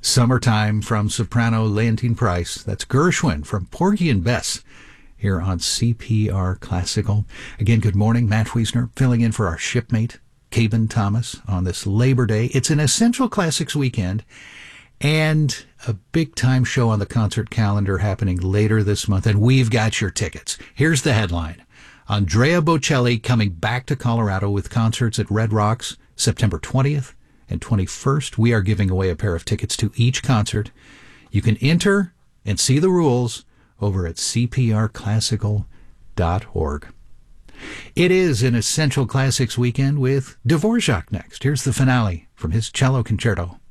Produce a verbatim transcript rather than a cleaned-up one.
Summertime from soprano Leontine Price. That's Gershwin from Porgy and Bess here on C P R Classical. Again, good morning. Matt Wiesner filling in for our shipmate, Caben Thomas, on this Labor Day. It's an Essential Classics weekend and a big-time show on the concert calendar happening later this month, and we've got your tickets. Here's the headline. Andrea Bocelli coming back to Colorado with concerts at Red Rocks September twentieth and twenty-first. We are giving away a pair of tickets to each concert. You can enter and see the rules over at c p r classical dot org. It is an Essential Classics weekend with Dvorak next. Here's the finale from his cello concerto.